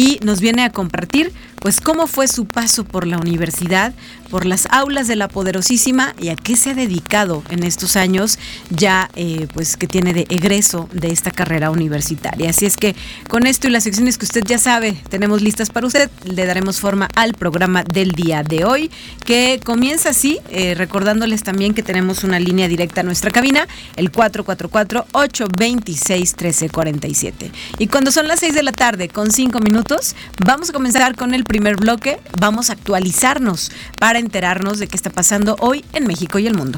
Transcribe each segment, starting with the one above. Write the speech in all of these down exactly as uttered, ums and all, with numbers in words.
y nos viene a compartir pues cómo fue su paso por la universidad, por las aulas de la Poderosísima y a qué se ha dedicado en estos años ya eh, pues que tiene de egreso de esta carrera universitaria. Así es que con esto y las secciones que usted ya sabe tenemos listas para usted, le daremos forma al programa del día de hoy, que comienza así, eh, recordándoles también que tenemos una línea directa a nuestra cabina, el cuatro cuatro cuatro, ocho dos seis, uno tres cuatro siete. Y cuando son las seis de la tarde con cinco minutos, vamos a comenzar con el primer bloque, vamos a actualizarnos para enterarnos de qué está pasando hoy en México y el mundo.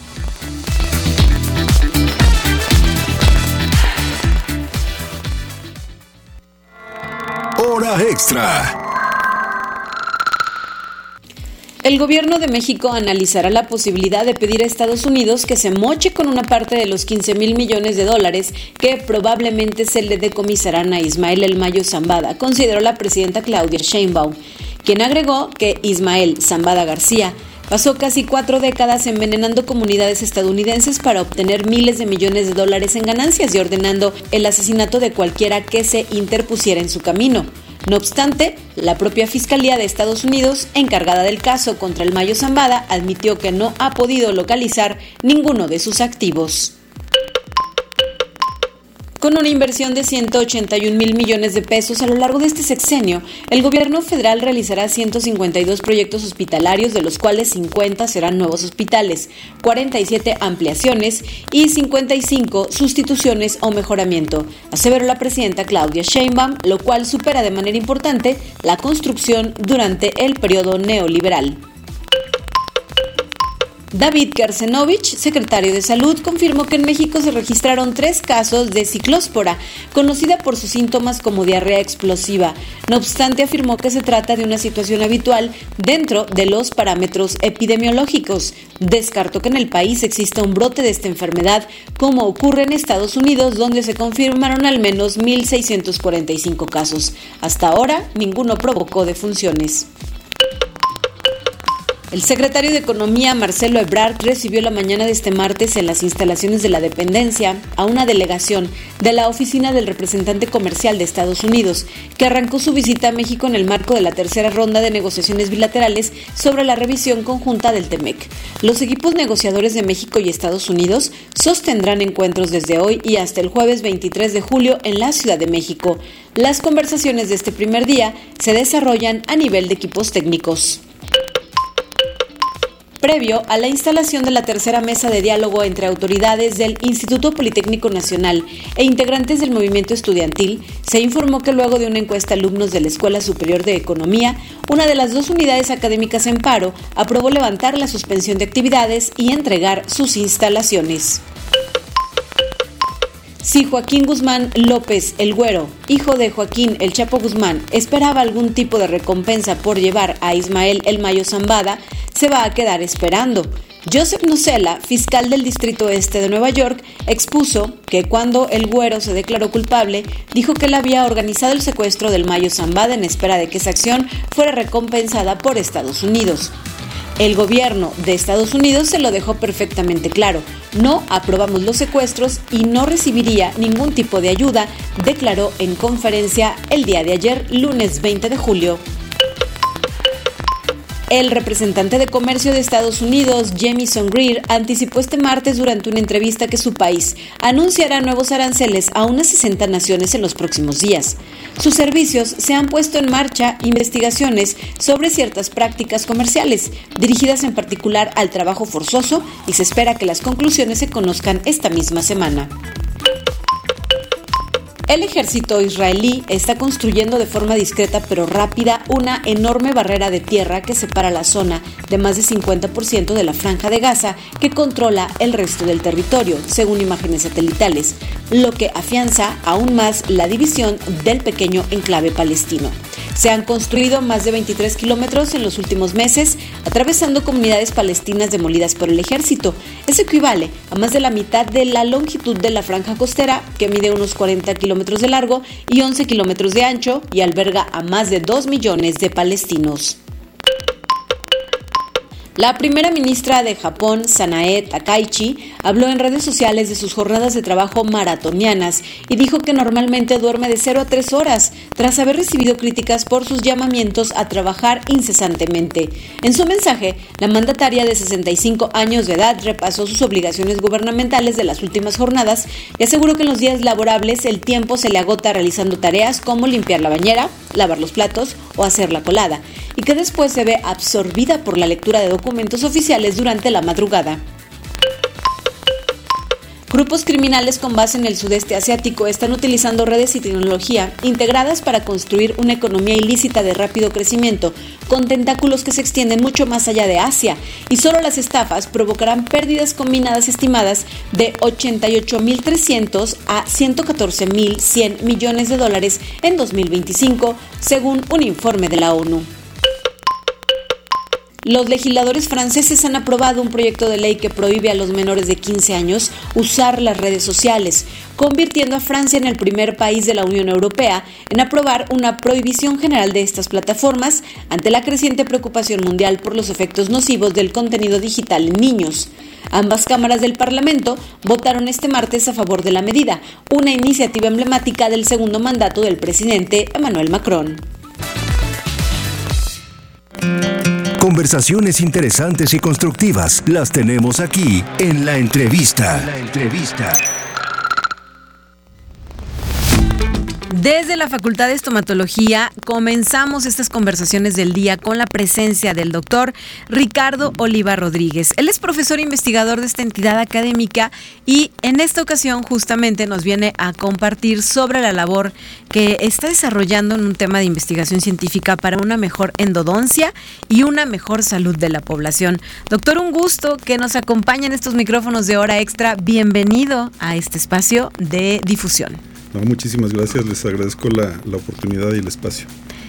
Hora extra. El gobierno de México analizará la posibilidad de pedir a Estados Unidos que se moche con una parte de los quince mil millones de dólares que probablemente se le decomisarán a Ismael El Mayo Zambada, consideró la presidenta Claudia Sheinbaum, quien agregó que Ismael Zambada García pasó casi cuatro décadas envenenando comunidades estadounidenses para obtener miles de millones de dólares en ganancias y ordenando el asesinato de cualquiera que se interpusiera en su camino. No obstante, la propia Fiscalía de Estados Unidos, encargada del caso contra El Mayo Zambada, admitió que no ha podido localizar ninguno de sus activos. Con una inversión de ciento ochenta y un mil millones de pesos a lo largo de este sexenio, el gobierno federal realizará ciento cincuenta y dos proyectos hospitalarios, de los cuales cincuenta serán nuevos hospitales, cuarenta y siete ampliaciones y cincuenta y cinco sustituciones o mejoramiento, aseveró la presidenta Claudia Sheinbaum, lo cual supera de manera importante la construcción durante el periodo neoliberal. David Kersenovich, secretario de Salud, confirmó que en México se registraron tres casos de ciclóspora, conocida por sus síntomas como diarrea explosiva. No obstante, afirmó que se trata de una situación habitual dentro de los parámetros epidemiológicos. Descartó que en el país exista un brote de esta enfermedad, como ocurre en Estados Unidos, donde se confirmaron al menos mil seiscientos cuarenta y cinco casos. Hasta ahora, ninguno provocó defunciones. El secretario de Economía, Marcelo Ebrard, recibió la mañana de este martes en las instalaciones de la dependencia a una delegación de la Oficina del Representante Comercial de Estados Unidos, que arrancó su visita a México en el marco de la tercera ronda de negociaciones bilaterales sobre la revisión conjunta del TEMEC. Los equipos negociadores de México y Estados Unidos sostendrán encuentros desde hoy y hasta el jueves veintitrés de julio en la Ciudad de México. Las conversaciones de este primer día se desarrollan a nivel de equipos técnicos. Previo a la instalación de la tercera mesa de diálogo entre autoridades del Instituto Politécnico Nacional e integrantes del movimiento estudiantil, se informó que luego de una encuesta a alumnos de la Escuela Superior de Economía, una de las dos unidades académicas en paro aprobó levantar la suspensión de actividades y entregar sus instalaciones. Si Joaquín Guzmán López, el Güero, hijo de Joaquín El Chapo Guzmán, esperaba algún tipo de recompensa por llevar a Ismael El Mayo Zambada, se va a quedar esperando. Joseph Nocella, fiscal del Distrito Este de Nueva York, expuso que cuando el Güero se declaró culpable, dijo que él había organizado el secuestro del Mayo Zambada en espera de que esa acción fuera recompensada por Estados Unidos. El gobierno de Estados Unidos se lo dejó perfectamente claro. No aprobamos los secuestros y no recibiría ningún tipo de ayuda, declaró en conferencia el día de ayer, lunes veinte de julio. El representante de comercio de Estados Unidos, Jamieson Greer, anticipó este martes durante una entrevista que su país anunciará nuevos aranceles a unas sesenta naciones en los próximos días. Sus servicios se han puesto en marcha investigaciones sobre ciertas prácticas comerciales, dirigidas en particular al trabajo forzoso, y se espera que las conclusiones se conozcan esta misma semana. El ejército israelí está construyendo de forma discreta pero rápida una enorme barrera de tierra que separa la zona de más del cincuenta por ciento de la franja de Gaza que controla el resto del territorio, según imágenes satelitales, lo que afianza aún más la división del pequeño enclave palestino. Se han construido más de veintitrés kilómetros en los últimos meses, atravesando comunidades palestinas demolidas por el ejército. Eso equivale a más de la mitad de la longitud de la franja costera, que mide unos cuarenta kilómetros de largo y once kilómetros de ancho, y alberga a más de dos millones de palestinos. La primera ministra de Japón, Sanae Takaichi, habló en redes sociales de sus jornadas de trabajo maratonianas y dijo que normalmente duerme de cero a tres horas, tras haber recibido críticas por sus llamamientos a trabajar incesantemente. En su mensaje, la mandataria de sesenta y cinco años de edad repasó sus obligaciones gubernamentales de las últimas jornadas y aseguró que en los días laborables el tiempo se le agota realizando tareas como limpiar la bañera, lavar los platos o hacer la colada, y que después se ve absorbida por la lectura de documentos oficiales durante la madrugada. Grupos criminales con base en el sudeste asiático están utilizando redes y tecnología integradas para construir una economía ilícita de rápido crecimiento, con tentáculos que se extienden mucho más allá de Asia, y solo las estafas provocarán pérdidas combinadas estimadas de ochenta y ocho mil trescientos a ciento catorce mil cien millones de dólares en dos mil veinticinco, según un informe de la ONU. Los legisladores franceses han aprobado un proyecto de ley que prohíbe a los menores de quince años usar las redes sociales, convirtiendo a Francia en el primer país de la Unión Europea en aprobar una prohibición general de estas plataformas ante la creciente preocupación mundial por los efectos nocivos del contenido digital en niños. Ambas cámaras del Parlamento votaron este martes a favor de la medida, una iniciativa emblemática del segundo mandato del presidente Emmanuel Macron. Conversaciones interesantes y constructivas las tenemos aquí en La Entrevista. La Entrevista. Desde la Facultad de Estomatología comenzamos estas conversaciones del día con la presencia del doctor Ricardo Oliva Rodríguez. Él es profesor investigador de esta entidad académica y en esta ocasión justamente nos viene a compartir sobre la labor que está desarrollando en un tema de investigación científica para una mejor endodoncia y una mejor salud de la población. Doctor, un gusto que nos acompañe en estos micrófonos de Hora Extra. Bienvenido a este espacio de difusión. No, muchísimas gracias, les agradezco la, la oportunidad y el espacio.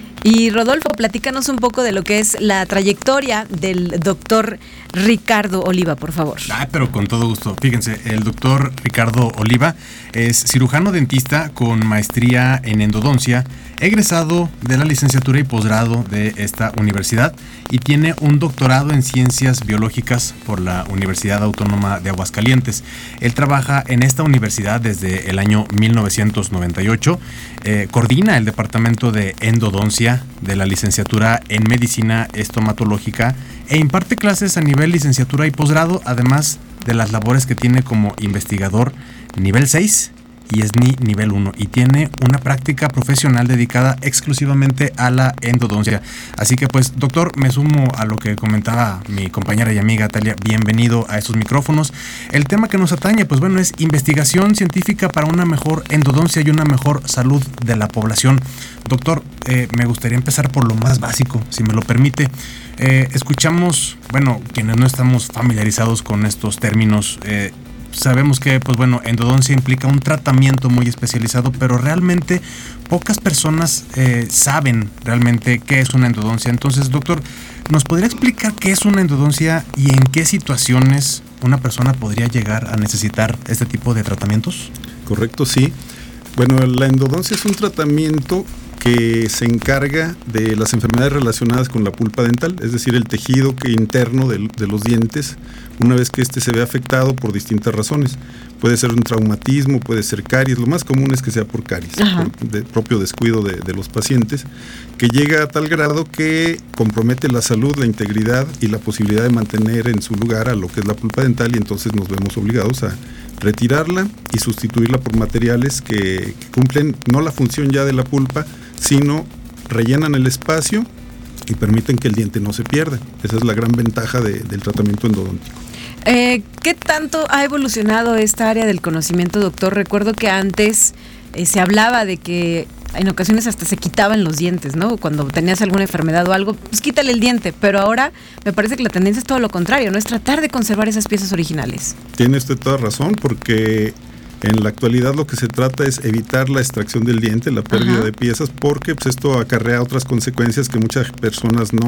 Y Rodolfo, platícanos un poco de lo que es la trayectoria del doctor Ricardo Oliva, por favor. Ah, pero con todo gusto. Fíjense, el doctor Ricardo Oliva es cirujano dentista con maestría en endodoncia, egresado de la licenciatura y posgrado de esta universidad y tiene un doctorado en ciencias biológicas por la Universidad Autónoma de Aguascalientes. Él trabaja en esta universidad desde el año mil novecientos noventa y ocho, eh, coordina el departamento de endodoncia de la licenciatura en medicina estomatológica e imparte clases a nivel licenciatura y posgrado, además de las labores que tiene como investigador nivel seis y es ni nivel uno, y tiene una práctica profesional dedicada exclusivamente a la endodoncia. Así que pues, doctor, me sumo a lo que comentaba mi compañera y amiga Talia. Bienvenido a estos micrófonos. El tema que nos atañe, pues bueno, es investigación científica para una mejor endodoncia y una mejor salud de la población. Doctor, eh, me gustaría empezar por lo más básico, si me lo permite. Eh, escuchamos, bueno, quienes no estamos familiarizados con estos términos, eh, sabemos que, pues bueno, endodoncia implica un tratamiento muy especializado, pero realmente pocas personas eh, saben realmente qué es una endodoncia. Entonces, doctor, ¿nos podría explicar qué es una endodoncia y en qué situaciones una persona podría llegar a necesitar este tipo de tratamientos? Correcto, sí. Bueno, la endodoncia es un tratamiento que se encarga de las enfermedades relacionadas con la pulpa dental, es decir, el tejido que interno de, de los dientes, una vez que éste se ve afectado por distintas razones. Puede ser un traumatismo, puede ser caries, lo más común es que sea por caries, por de, propio descuido de, de los pacientes, que llega a tal grado que compromete la salud, la integridad y la posibilidad de mantener en su lugar a lo que es la pulpa dental, y entonces nos vemos obligados a retirarla y sustituirla por materiales que, que cumplen no la función ya de la pulpa, sino rellenan el espacio y permiten que el diente no se pierda. Esa es la gran ventaja de, del tratamiento endodóntico. Eh, ¿Qué tanto ha evolucionado esta área del conocimiento, doctor? Recuerdo que antes eh, se hablaba de que en ocasiones hasta se quitaban los dientes, ¿no? Cuando tenías alguna enfermedad o algo, pues quítale el diente. Pero ahora me parece que la tendencia es todo lo contrario, ¿no? Es tratar de conservar esas piezas originales. Tiene usted toda razón, porque en la actualidad lo que se trata es evitar la extracción del diente, la pérdida Ajá. de piezas, porque pues, esto acarrea otras consecuencias que muchas personas no,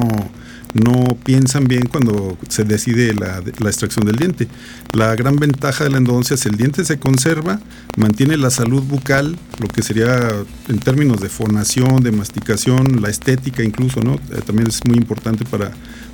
no piensan bien cuando se decide la, la extracción del diente. La gran ventaja de la endodoncia es el diente se conserva, mantiene la salud bucal, lo que sería en términos de fonación, de masticación, la estética incluso, ¿no? Eh, también es muy importante para,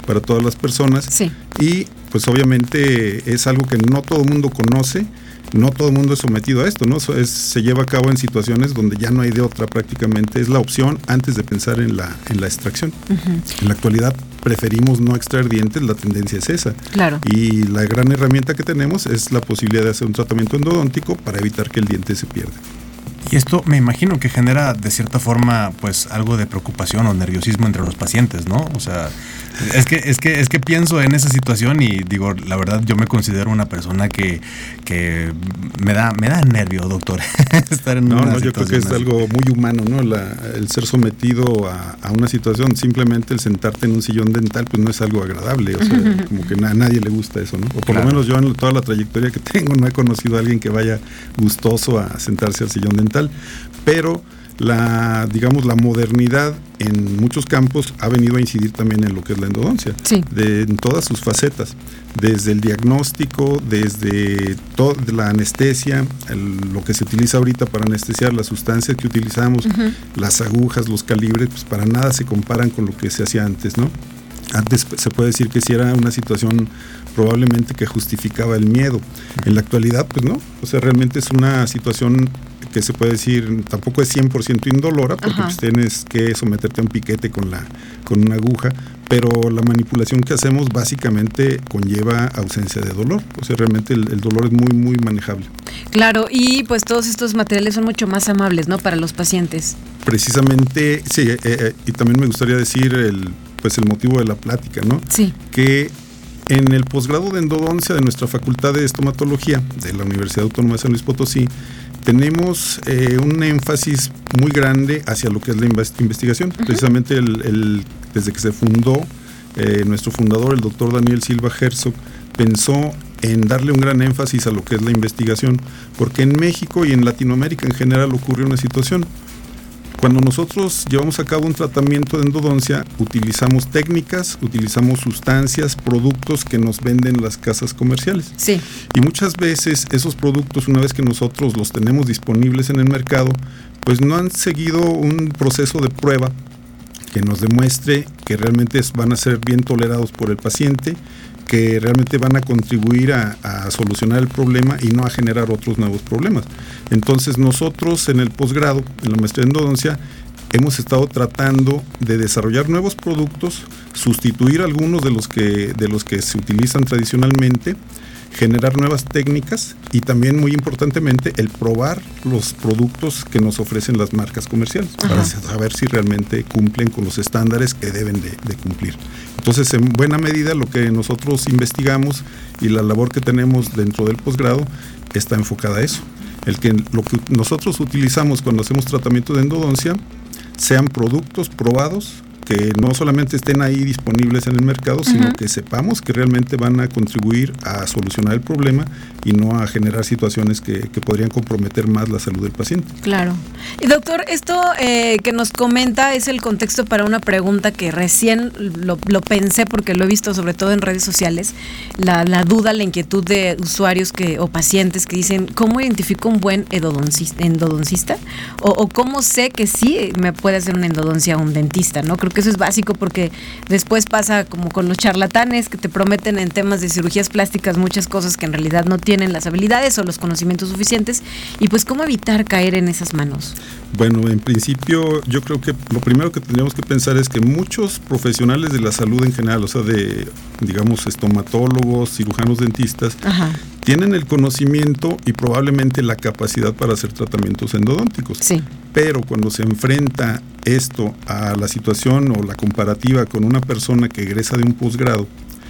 para todas las personas. Sí. Y pues obviamente es algo que no todo el mundo conoce, no todo el mundo es sometido a esto, ¿no? Eso es, se lleva a cabo en situaciones donde ya no hay de otra prácticamente, es la opción antes de pensar en la, en la extracción. Uh-huh. En la actualidad preferimos no extraer dientes, la tendencia es esa. Claro. Y la gran herramienta que tenemos es la posibilidad de hacer un tratamiento endodóntico para evitar que el diente se pierda. Y esto me imagino que genera de cierta forma pues algo de preocupación o nerviosismo entre los pacientes, ¿no? O sea, es que es que es que pienso en esa situación y digo, la verdad yo me considero una persona que, que me da me da nervio, doctor, estar en no, una no, yo creo que es así. Algo muy humano, ¿no? La, el ser sometido a, a una situación, simplemente el sentarte en un sillón dental, pues no es algo agradable, o sea, como que a nadie le gusta eso, ¿no? O por claro. lo menos yo en toda la trayectoria que tengo no he conocido a alguien que vaya gustoso a sentarse al sillón dental, pero la, digamos, la modernidad en muchos campos ha venido a incidir también en lo que es la endodoncia, sí. de, en todas sus facetas, desde el diagnóstico, desde toda la anestesia, el, lo que se utiliza ahorita para anestesiar, las sustancias que utilizamos, uh-huh. las agujas, los calibres, pues para nada se comparan con lo que se hacía antes, ¿no? Antes se puede decir que sí era una situación probablemente que justificaba el miedo. En la actualidad, pues no, o sea, realmente es una situación que se puede decir, tampoco es cien por ciento indolora, porque pues tienes que someterte a un piquete con, la, con una aguja, pero la manipulación que hacemos básicamente conlleva ausencia de dolor, o sea, realmente el, el dolor es muy, muy manejable. Claro, y pues todos estos materiales son mucho más amables, ¿no?, para los pacientes. Precisamente, sí, eh, eh, y también me gustaría decir el, pues el motivo de la plática, ¿no? Sí. Que en el posgrado de endodoncia de nuestra Facultad de Estomatología de la Universidad Autónoma de San Luis Potosí, tenemos eh, un énfasis muy grande hacia lo que es la investigación. Uh-huh. Precisamente el, el, desde que se fundó, eh, nuestro fundador, el doctor Daniel Silva Herzog, pensó en darle un gran énfasis a lo que es la investigación, porque en México y en Latinoamérica en general ocurre una situación. Cuando nosotros llevamos a cabo un tratamiento de endodoncia, utilizamos técnicas, utilizamos sustancias, productos que nos venden las casas comerciales. Sí. Y muchas veces esos productos, una vez que nosotros los tenemos disponibles en el mercado, pues no han seguido un proceso de prueba que nos demuestre que realmente van a ser bien tolerados por el paciente, que realmente van a contribuir a, a solucionar el problema y no a generar otros nuevos problemas. Entonces nosotros en el posgrado, en la maestría en endodoncia, hemos estado tratando de desarrollar nuevos productos, sustituir algunos de los que, de los que se utilizan tradicionalmente, generar nuevas técnicas y también, muy importantemente, el probar los productos que nos ofrecen las marcas comerciales. Ajá. Para saber si realmente cumplen con los estándares que deben de, de cumplir. Entonces, en buena medida, lo que nosotros investigamos y la labor que tenemos dentro del posgrado está enfocada a eso. El que lo que nosotros utilizamos cuando hacemos tratamiento de endodoncia sean productos probados, que no solamente estén ahí disponibles en el mercado, uh-huh. sino que sepamos que realmente van a contribuir a solucionar el problema y no a generar situaciones que, que podrían comprometer más la salud del paciente. Claro. Y doctor, esto eh, que nos comenta es el contexto para una pregunta que recién lo, lo pensé porque lo he visto sobre todo en redes sociales, la, la duda, la inquietud de usuarios que o pacientes que dicen, ¿cómo identifico un buen endodoncista? endodoncista? O, o ¿cómo sé que sí me puede hacer una endodoncia un dentista? ¿No? Creo que eso es básico porque después pasa como con los charlatanes que te prometen en temas de cirugías plásticas muchas cosas que en realidad no tienen las habilidades o los conocimientos suficientes, y pues ¿cómo evitar caer en esas manos? Bueno, en principio yo creo que lo primero que tendríamos que pensar es que muchos profesionales de la salud en general, o sea de, digamos, estomatólogos, cirujanos dentistas, Ajá. tienen el conocimiento y probablemente la capacidad para hacer tratamientos endodónticos. Sí. Pero cuando se enfrenta esto a la situación o la comparativa con una persona que egresa de un posgrado,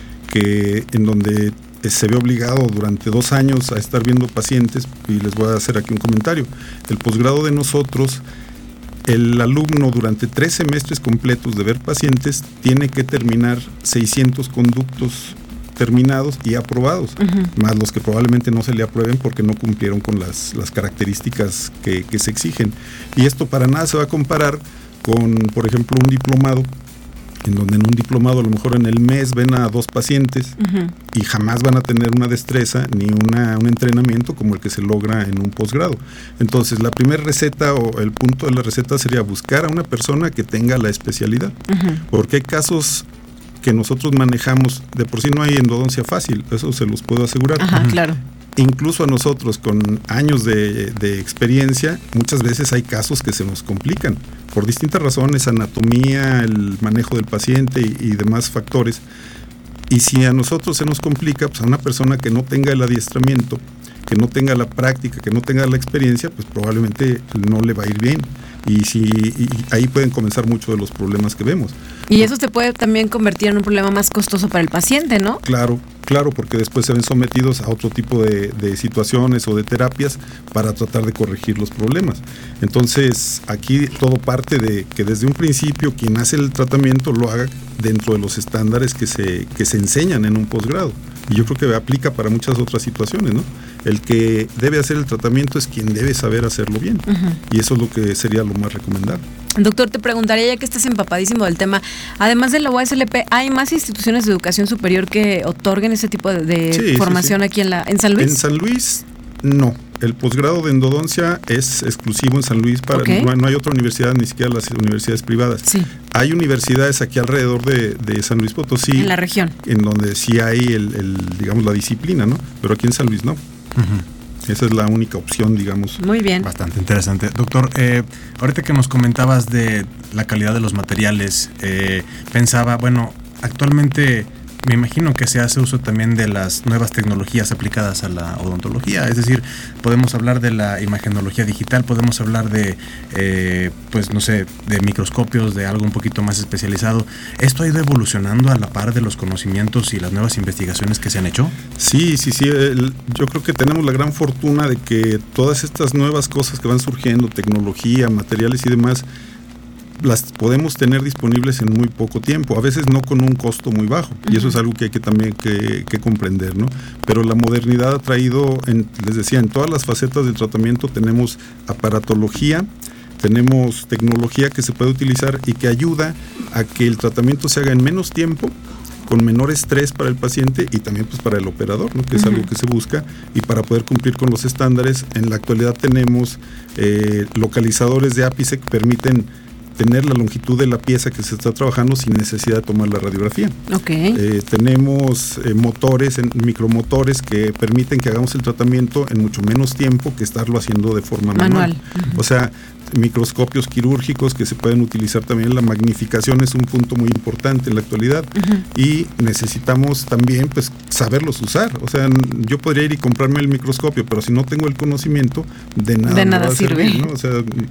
que en donde se ve obligado durante dos años a estar viendo pacientes, y les voy a hacer aquí un comentario. El posgrado de nosotros, el alumno durante tres semestres completos de ver pacientes tiene que terminar seiscientos conductos terminados y aprobados, uh-huh. más los que probablemente no se le aprueben porque no cumplieron con las, las características que, que se exigen. Y esto para nada se va a comparar con, por ejemplo, un diplomado, en donde en un diplomado a lo mejor en el mes ven a dos pacientes uh-huh. y jamás van a tener una destreza ni una, un entrenamiento como el que se logra en un posgrado. Entonces, la primera receta o el punto de la receta sería buscar a una persona que tenga la especialidad, uh-huh. porque hay casos que nosotros manejamos, de por sí no hay endodoncia fácil, eso se los puedo asegurar. Ajá, claro. Incluso a nosotros con años de, de experiencia, muchas veces hay casos que se nos complican por distintas razones, anatomía, el manejo del paciente y, y demás factores. Y si a nosotros se nos complica, pues a una persona que no tenga el adiestramiento, que no tenga la práctica, que no tenga la experiencia, pues probablemente no le va a ir bien. Y, si, y ahí pueden comenzar muchos de los problemas que vemos. Y eso se puede también convertir en un problema más costoso para el paciente, ¿no? Claro, claro, porque después se ven sometidos a otro tipo de, de situaciones o de terapias para tratar de corregir los problemas. Entonces, aquí todo parte de que desde un principio quien hace el tratamiento lo haga dentro de los estándares que se, que se enseñan en un posgrado. Y yo creo que aplica para muchas otras situaciones, ¿no? El que debe hacer el tratamiento es quien debe saber hacerlo bien. Uh-huh. Y eso es lo que sería lo más recomendable. Doctor, te preguntaría, ya que estás empapadísimo del tema, además de la U A S L P, ¿hay más instituciones de educación superior que otorguen ese tipo de, de sí, formación sí, sí. aquí en, la, en San Luis? En San Luis, no. El posgrado de endodoncia es exclusivo en San Luis, para okay. no, no hay otra universidad, ni siquiera las universidades privadas. Sí. Hay universidades aquí alrededor de, de San Luis Potosí. En la región. En donde sí hay, el, el digamos, la disciplina, ¿no? Pero aquí en San Luis no. Uh-huh. Esa es la única opción, digamos. Muy bien. Bastante interesante. Doctor, eh, ahorita que nos comentabas de la calidad de los materiales, eh, pensaba, bueno, actualmente me imagino que se hace uso también de las nuevas tecnologías aplicadas a la odontología, es decir, podemos hablar de la imagenología digital, podemos hablar de, eh, pues no sé, de microscopios, de algo un poquito más especializado. ¿Esto ha ido evolucionando a la par de los conocimientos y las nuevas investigaciones que se han hecho? Sí, sí, sí. El, yo creo que tenemos la gran fortuna de que todas estas nuevas cosas que van surgiendo, tecnología, materiales y demás, las podemos tener disponibles en muy poco tiempo, a veces no con un costo muy bajo, uh-huh. y eso es algo que hay que también que, que comprender, ¿no? Pero la modernidad ha traído, en, les decía, en todas las facetas del tratamiento tenemos aparatología, tenemos tecnología que se puede utilizar y que ayuda a que el tratamiento se haga en menos tiempo, con menor estrés para el paciente y también pues para el operador, ¿no? Que es uh-huh. algo que se busca, y para poder cumplir con los estándares. En la actualidad tenemos eh, localizadores de ápice que permiten tener la longitud de la pieza que se está trabajando sin necesidad de tomar la radiografía. Okay. Eh, tenemos eh, motores, en, micromotores que permiten que hagamos el tratamiento en mucho menos tiempo que estarlo haciendo de forma manual. manual. Uh-huh. O sea, microscopios quirúrgicos que se pueden utilizar también. La magnificación es un punto muy importante en la actualidad, uh-huh. y necesitamos también pues saberlos usar. O sea, yo podría ir y comprarme el microscopio, pero si no tengo el conocimiento, de nada, de nada sirve. Servir, ¿no? O sea,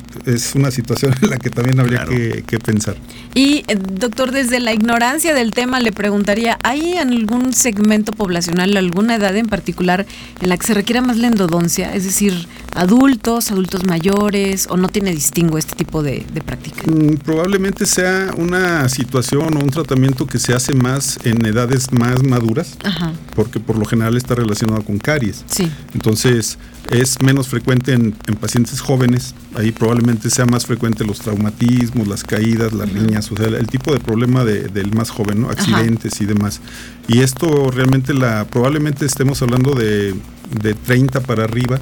es una situación en la que también habría claro. que, que pensar. Y doctor, desde la ignorancia del tema le preguntaría, ¿hay en algún segmento poblacional, alguna edad en particular en la que se requiera más la endodoncia? Es decir, adultos, adultos mayores, o no tiene distingo este tipo de, de práctica? Mm, probablemente sea una situación o un tratamiento que se hace más en edades más maduras, Ajá. porque por lo general está relacionado con caries. Sí. Entonces es menos frecuente en, en pacientes jóvenes. Ahí probablemente sea más frecuente los traumatismos, las caídas, las uh-huh. riñas, o sea, el, el tipo de problema de, del más joven, ¿no? Accidentes Ajá. y demás. Y esto realmente la probablemente estemos hablando de, de treinta para arriba.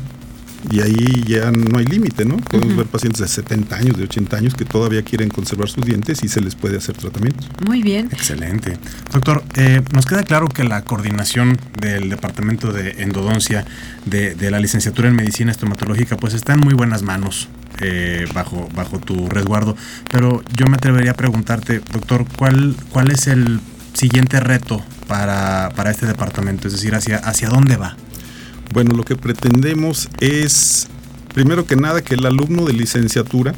Y ahí ya no hay límite, ¿no? Podemos uh-huh. ver pacientes de setenta años, de ochenta años que todavía quieren conservar sus dientes y se les puede hacer tratamiento. Muy bien. Excelente. Doctor, eh, nos queda claro que la coordinación del Departamento de Endodoncia de, de la Licenciatura en Medicina Estomatológica pues está en muy buenas manos. Eh, bajo, bajo tu resguardo. Pero yo me atrevería a preguntarte, doctor, ¿cuál, cuál es el siguiente reto para, para este departamento? Es decir, ¿hacia, hacia dónde va? Bueno, lo que pretendemos es, primero que nada, que el alumno de licenciatura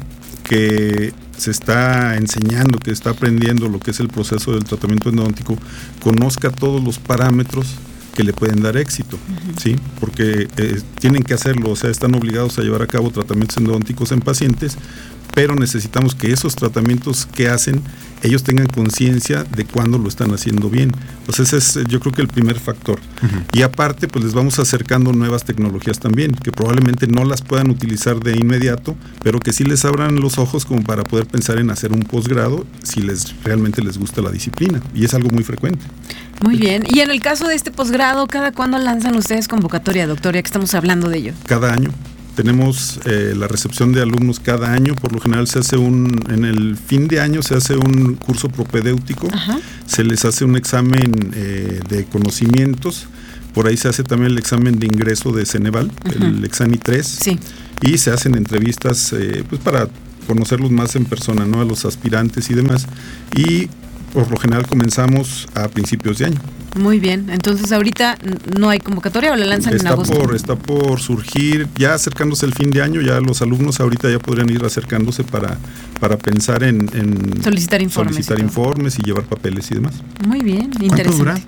que se está enseñando, que está aprendiendo lo que es el proceso del tratamiento endodóntico, conozca todos los parámetros que le pueden dar éxito, uh-huh. ¿sí? Porque eh, tienen que hacerlo, o sea, están obligados a llevar a cabo tratamientos endodónticos en pacientes, pero necesitamos que esos tratamientos que hacen, ellos tengan conciencia de cuándo lo están haciendo bien. Entonces ese es yo creo que el primer factor. Uh-huh. Y aparte, pues les vamos acercando nuevas tecnologías también, que probablemente no las puedan utilizar de inmediato, pero que sí les abran los ojos como para poder pensar en hacer un posgrado si les realmente les gusta la disciplina. Y es algo muy frecuente. Muy bien. Y en el caso de este posgrado, ¿cada cuándo lanzan ustedes convocatoria, doctor, ya que estamos hablando de ello? Cada año. Tenemos eh, la recepción de alumnos cada año. Por lo general se hace un, en el fin de año se hace un curso propedéutico. Ajá. se les hace un examen eh, de conocimientos. Por ahí se hace también el examen de ingreso de Ceneval, uh-huh. el Exani tres, sí. y se hacen entrevistas eh, pues para conocerlos más en persona, ¿no? A los aspirantes y demás. Y por lo general comenzamos a principios de año. Muy bien, entonces ahorita no hay convocatoria o la lanzan está en agosto. Por, está por surgir, ya acercándose el fin de año, ya los alumnos ahorita ya podrían ir acercándose para, para pensar en, en solicitar informes, solicitar y informes y llevar papeles y demás. Muy bien, interesante. ¿Cuánto dura?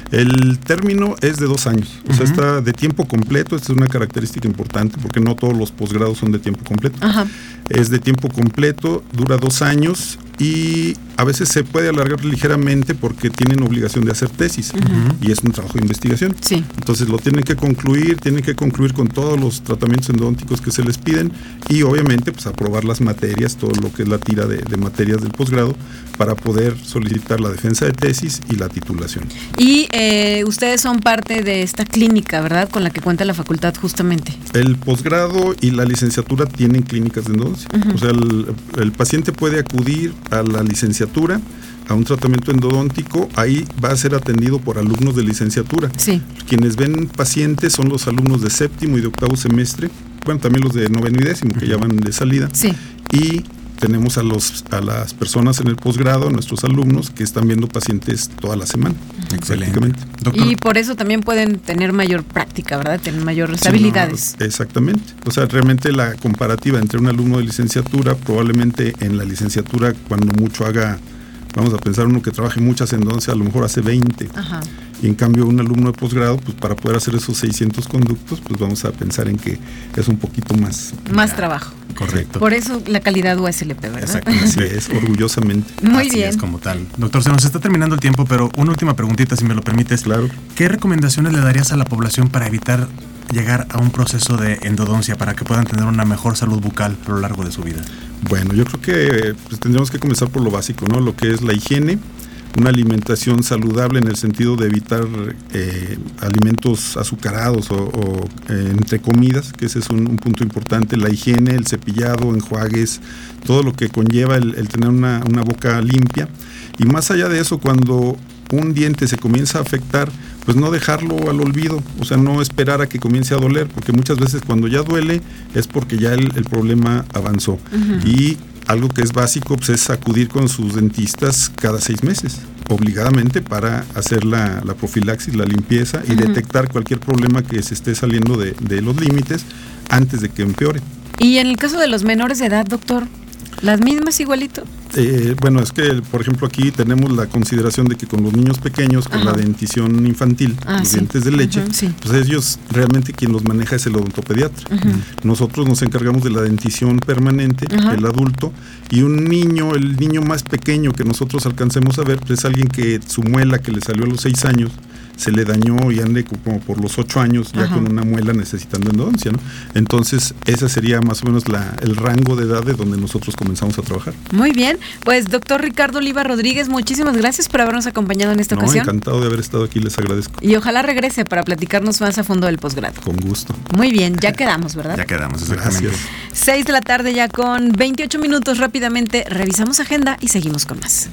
El término es de dos años, o uh-huh. sea, está de tiempo completo. Esta es una característica importante porque no todos los posgrados son de tiempo completo. Ajá. Es de tiempo completo, dura dos años y a veces se puede alargar ligeramente porque tienen obligación de hacer tesis uh-huh. y es un trabajo de investigación. Sí. Entonces lo tienen que concluir, tienen que concluir con todos los tratamientos endodónticos que se les piden y obviamente pues aprobar las materias, todo lo que es la tira de, de materias del posgrado para poder solicitar la defensa de tesis y la titulación. Y eh, ustedes son parte de esta clínica, ¿verdad? Con la que cuenta la facultad justamente. El posgrado y la licenciatura tienen clínicas de endodoncia. Uh-huh. O sea, el, el paciente puede acudir a la licenciatura, a un tratamiento endodóntico, ahí va a ser atendido por alumnos de licenciatura. Sí. Quienes ven pacientes son los alumnos de séptimo y de octavo semestre, bueno, también los de noveno y décimo, que ya van de salida. Sí. Y tenemos a los a las personas en el posgrado, nuestros alumnos, que están viendo pacientes toda la semana. Excelente. Doctor. Y por eso también pueden tener mayor práctica, ¿verdad? Tener mayores sí, habilidades. No, exactamente. O sea, realmente la comparativa entre un alumno de licenciatura, probablemente en la licenciatura, cuando mucho haga, vamos a pensar uno que trabaje muchas endodoncias, a lo mejor hace veinte. Ajá. Y en cambio un alumno de posgrado, pues para poder hacer esos seiscientos conductos, pues vamos a pensar en que es un poquito más. Más ya, trabajo. Correcto. Por eso la calidad U S L P, ¿verdad? Exacto. Así es, orgullosamente. Muy Así bien. es como tal. Doctor, se nos está terminando el tiempo, pero una última preguntita, si me lo permites. Claro. ¿Qué recomendaciones le darías a la población para evitar llegar a un proceso de endodoncia para que puedan tener una mejor salud bucal a lo largo de su vida? Bueno, yo creo que pues, tendríamos que comenzar por lo básico, ¿no? Lo que es la higiene, una alimentación saludable en el sentido de evitar eh, alimentos azucarados o, o eh, entre comidas, que ese es un, un punto importante, la higiene, el cepillado, enjuagues, todo lo que conlleva el, el tener una, una boca limpia. Y más allá de eso, cuando un diente se comienza a afectar, pues no dejarlo al olvido, o sea, no esperar a que comience a doler, porque muchas veces cuando ya duele es porque ya el, el problema avanzó. Uh-huh. Y algo que es básico pues, es acudir con sus dentistas cada seis meses, obligadamente, para hacer la, la profilaxis, la limpieza y uh-huh. detectar cualquier problema que se esté saliendo de, de los límites antes de que empeore. Y en el caso de los menores de edad, doctor, ¿las mismas igualito? Eh, bueno, es que, por ejemplo, aquí tenemos la consideración de que con los niños pequeños, con Ajá. la dentición infantil, ah, los sí. dientes de leche, uh-huh, sí. pues ellos realmente quien los maneja es el odontopediatra. Uh-huh. Nosotros nos encargamos de la dentición permanente, uh-huh. el adulto, y un niño, el niño más pequeño que nosotros alcancemos a ver, pues es alguien que su muela que le salió a los seis años, se le dañó y ande como por los ocho años ya Ajá. con una muela necesitando endodoncia, ¿no? Entonces, ese sería más o menos la, el rango de edad de donde nosotros comenzamos a trabajar. Muy bien, pues doctor Ricardo Oliva Rodríguez, muchísimas gracias por habernos acompañado en esta no, ocasión. Encantado de haber estado aquí, les agradezco. Y ojalá regrese para platicarnos más a fondo del posgrado. Con gusto. Muy bien, ya quedamos, ¿verdad? Ya quedamos, exactamente. Gracias. Seis de la tarde ya con veintiocho minutos, rápidamente revisamos agenda y seguimos con más.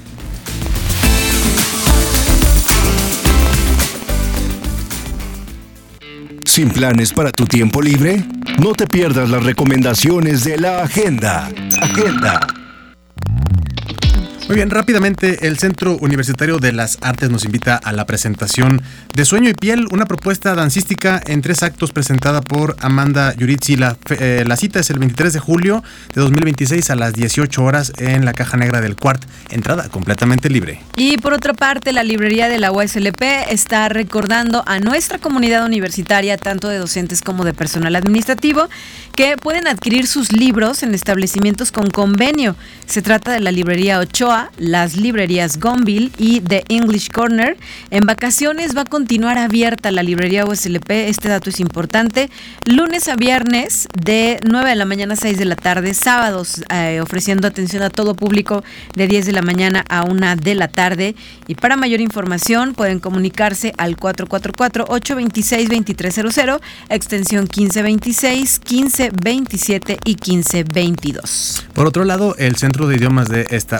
¿Sin planes para tu tiempo libre? No te pierdas las recomendaciones de la agenda. Agenda. Muy bien, rápidamente, el Centro Universitario de las Artes nos invita a la presentación de Sueño y Piel, una propuesta dancística en tres actos presentada por Amanda Yuritsi. La, eh, la cita es el veintitrés de julio de dos mil veintiséis a las dieciocho horas en la Caja Negra del Cuart. Entrada completamente libre. Y por otra parte, la librería de la U S L P está recordando a nuestra comunidad universitaria, tanto de docentes como de personal administrativo, que pueden adquirir sus libros en establecimientos con convenio. Se trata de la librería Ochoa, las librerías Gonville y The English Corner. En vacaciones va a continuar abierta la librería U S L P, este dato es importante, lunes a viernes de nueve de la mañana a seis de la tarde, sábados eh, ofreciendo atención a todo público de diez de la mañana a una de la tarde. Y para mayor información pueden comunicarse al cuatro cuatro cuatro, ocho dos seis, dos tres cero cero, extensión quince veintiséis, quince veintisiete y quince veintidós. Por otro lado, el Centro de Idiomas de esta universidad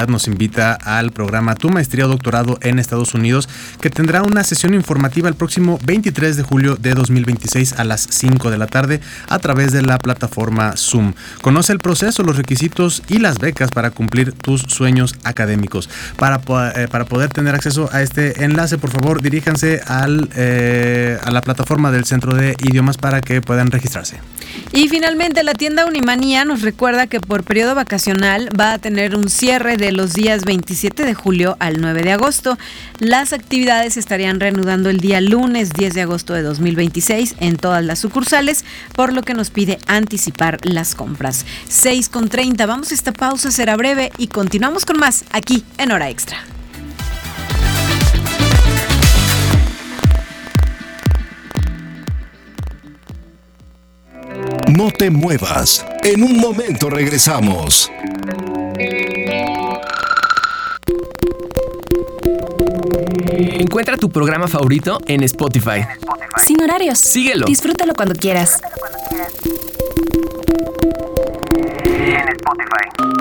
Universidad nos invita al programa Tu Maestría o Doctorado en Estados Unidos, que tendrá una sesión informativa el próximo veintitrés de julio de dos mil veintiséis a las cinco de la tarde a través de la plataforma Zoom. Conoce el proceso, los requisitos y las becas para cumplir tus sueños académicos. Para, eh, para poder tener acceso a este enlace, por favor, diríjanse al, eh, a la plataforma del Centro de Idiomas para que puedan registrarse. Y finalmente, la tienda Unimanía nos recuerda que por periodo vacacional va a tener un cierre de los días veintisiete de julio al nueve de agosto. Las actividades se estarían reanudando el día lunes diez de agosto de dos mil veintiséis en todas las sucursales, por lo que nos pide anticipar las compras. seis con treinta, vamos a esta pausa, será breve y continuamos con más aquí en Hora Extra. No te muevas. En un momento regresamos. Encuentra tu programa favorito en Spotify. Sin horarios. Síguelo. Disfrútalo cuando quieras. En Spotify.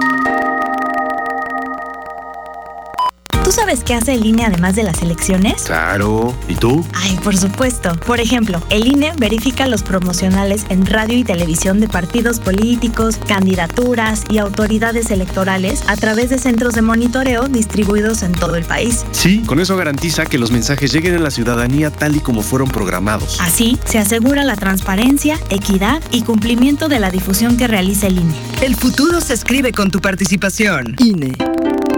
¿Tú sabes qué hace el I N E además de las elecciones? Claro. ¿Y tú? Ay, por supuesto. Por ejemplo, el I N E verifica los promocionales en radio y televisión de partidos políticos, candidaturas y autoridades electorales a través de centros de monitoreo distribuidos en todo el país. Sí, con eso garantiza que los mensajes lleguen a la ciudadanía tal y como fueron programados. Así, se asegura la transparencia, equidad y cumplimiento de la difusión que realiza el I N E. El futuro se escribe con tu participación. I N E.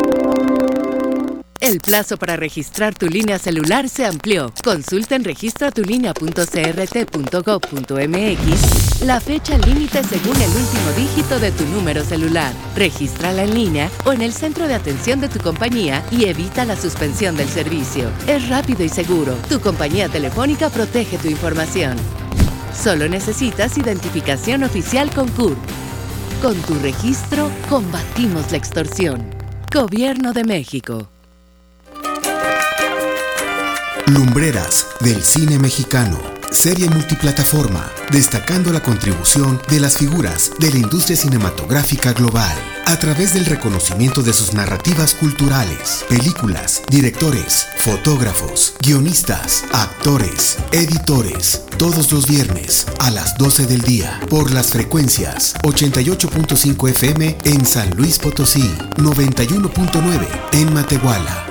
El plazo para registrar tu línea celular se amplió. Consulta en registra tu línea punto c r t punto gov punto m x la fecha límite según el último dígito de tu número celular. Regístrala en línea o en el centro de atención de tu compañía y evita la suspensión del servicio. Es rápido y seguro. Tu compañía telefónica protege tu información. Solo necesitas identificación oficial con C U R. Con tu registro, combatimos la extorsión. Gobierno de México. Lumbreras del cine mexicano, serie multiplataforma, destacando la contribución de las figuras de la industria cinematográfica global, a través del reconocimiento de sus narrativas culturales, películas, directores, fotógrafos, guionistas, actores, editores, todos los viernes a las doce del día, por las frecuencias ochenta y ocho punto cinco F M en San Luis Potosí, noventa y uno punto nueve en Matehuala.